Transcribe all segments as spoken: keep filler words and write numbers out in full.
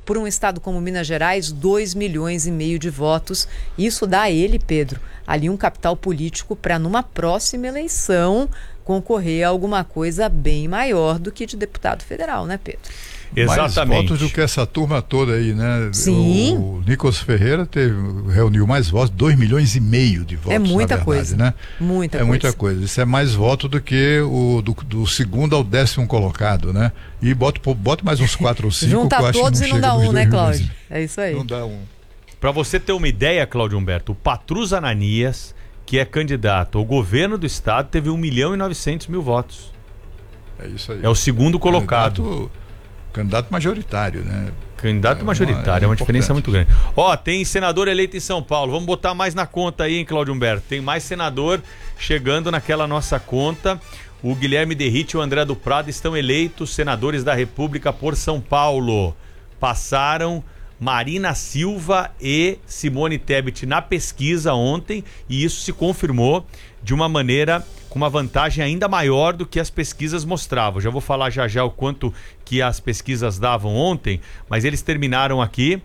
por um estado como Minas Gerais, dois milhões e meio de votos. Isso dá a ele, Pedro, ali um capital político para numa próxima eleição concorrer a alguma coisa bem maior do que de deputado federal, né, Pedro? Exatamente. Mais votos do que essa turma toda aí, né? Sim. O Nicolas Ferreira teve, reuniu mais votos, dois milhões e meio de votos, é muita na verdade, coisa, né? Muita é coisa. muita coisa. Isso é mais voto do que o do, do segundo ao décimo colocado, né? E bota, bota mais uns quatro ou cinco. Junta que eu acho todos que não e não chega dá nos um, né, dois Cláudio? milhões. É isso aí. Não dá um. Para você ter uma ideia, Cláudio Humberto, o Patrus Ananias, que é candidato ao governo do estado, teve um milhão e novecentos mil votos. É isso aí. É o segundo colocado. Candidato, candidato majoritário, né? É É majoritário, é uma é diferença muito importante. grande. Ó, tem senador eleito em São Paulo. Vamos botar mais na conta aí, hein, Cláudio Humberto? Tem mais senador chegando naquela nossa conta. O Guilherme Derrite e o André do Prado estão eleitos senadores da República por São Paulo. Passaram Marina Silva e Simone Tebet na pesquisa ontem, e isso se confirmou de uma maneira com uma vantagem ainda maior do que as pesquisas mostravam. Já vou falar já já o quanto que as pesquisas davam ontem, mas eles terminaram aqui,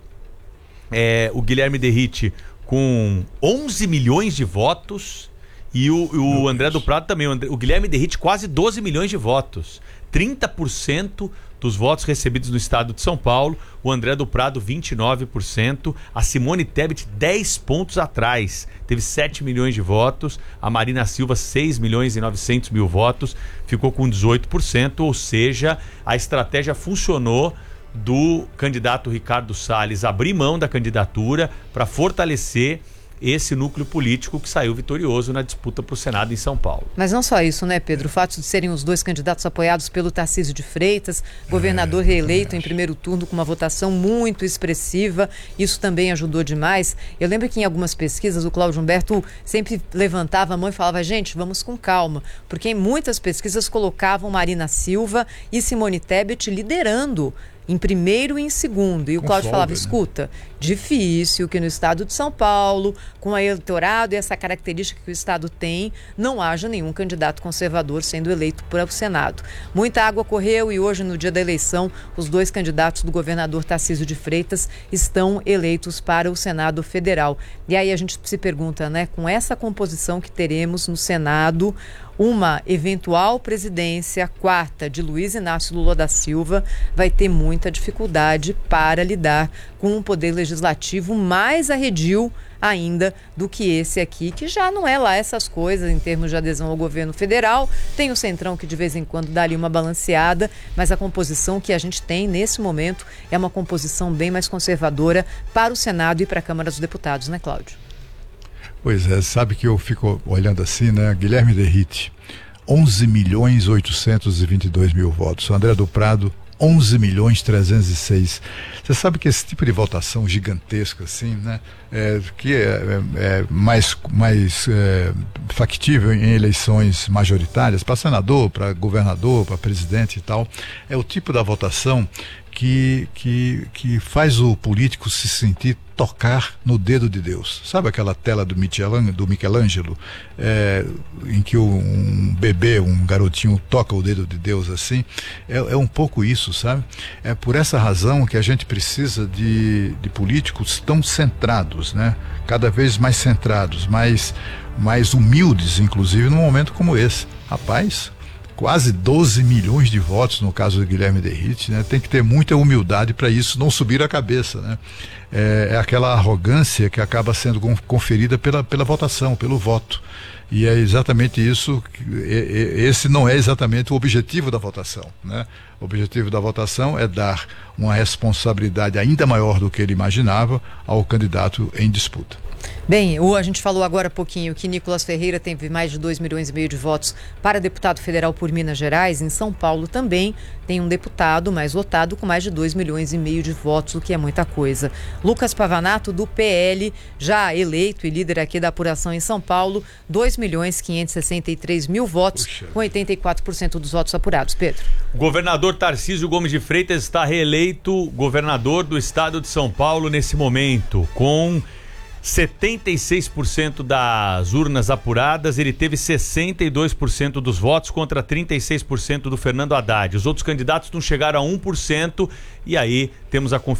é, o Guilherme Derrite com onze milhões de votos e o, o André do Prado também. O, André, o Guilherme Derrite quase doze milhões de votos. trinta por cento dos votos recebidos no estado de São Paulo, o André do Prado vinte e nove por cento, a Simone Tebet dez pontos atrás, teve sete milhões de votos, a Marina Silva seis milhões e novecentos mil votos, ficou com dezoito por cento, ou seja, a estratégia funcionou do candidato Ricardo Salles abrir mão da candidatura para fortalecer esse núcleo político que saiu vitorioso na disputa para o Senado em São Paulo. Mas não só isso, né, Pedro? O fato de serem os dois candidatos apoiados pelo Tarcísio de Freitas, governador reeleito em primeiro turno com uma votação muito expressiva, isso também ajudou demais. Eu lembro que em algumas pesquisas o Cláudio Humberto sempre levantava a mão e falava, gente, vamos com calma, porque em muitas pesquisas colocavam Marina Silva e Simone Tebet liderando em primeiro e em segundo. E o Com Cláudio folga, falava, né? escuta, difícil que no estado de São Paulo, com a eleitorado e essa característica que o estado tem, não haja nenhum candidato conservador sendo eleito para o Senado. Muita água correu e hoje, no dia da eleição, os dois candidatos do governador Tarcísio de Freitas estão eleitos para o Senado Federal. E aí a gente se pergunta, né, com essa composição que teremos no Senado, uma eventual presidência quarta de Luiz Inácio Lula da Silva vai ter muita dificuldade para lidar com um poder legislativo mais arredio ainda do que esse aqui, que já não é lá essas coisas em termos de adesão ao governo federal. Tem o Centrão que de vez em quando dá ali uma balanceada, mas a composição que a gente tem nesse momento é uma composição bem mais conservadora para o Senado e para a Câmara dos Deputados, né, Cláudio? Pois é, sabe que eu fico olhando assim, né? Guilherme Derrite, onze milhões oitocentos e vinte e dois mil votos. André do Prado, onze milhões trezentos e seis. Você sabe que esse tipo de votação gigantesca, assim, né? É, que é, é, é mais, mais é, factível em eleições majoritárias, para senador, para governador, para presidente e tal, é o tipo da votação que, que, que faz o político se sentir tocar no dedo de Deus. Sabe aquela tela do Michelangelo, do Michelangelo é, em que um bebê, um garotinho toca o dedo de Deus assim? É, é um pouco isso, sabe? É por essa razão que a gente precisa de, de políticos tão centrados, né? Cada vez mais centrados, mais, mais humildes, inclusive, num momento como esse. Rapaz, quase doze milhões de votos no caso do Guilherme Derrite, né? Tem que ter muita humildade para isso não subir a cabeça, né? É, é aquela arrogância que acaba sendo conferida pela, pela votação, pelo voto. E é exatamente isso, esse não é exatamente o objetivo da votação, né? O objetivo da votação é dar uma responsabilidade ainda maior do que ele imaginava ao candidato em disputa. Bem, o, a gente falou agora há pouquinho que Nicolas Ferreira teve mais de dois milhões e meio de votos para deputado federal por Minas Gerais. Em São Paulo também tem um deputado mais votado com mais de dois milhões e meio de votos, o que é muita coisa. Lucas Pavanato, do P L, já eleito e líder aqui da apuração em São Paulo, dois milhões quinhentos e sessenta e três mil votos, Puxa. com oitenta e quatro por cento dos votos apurados. Pedro. O governador Tarcísio Gomes de Freitas está reeleito governador do estado de São Paulo nesse momento, com setenta e seis por cento das urnas apuradas. Ele teve sessenta e dois por cento dos votos contra trinta e seis por cento do Fernando Haddad. Os outros candidatos não chegaram a um por cento e aí temos a confirmação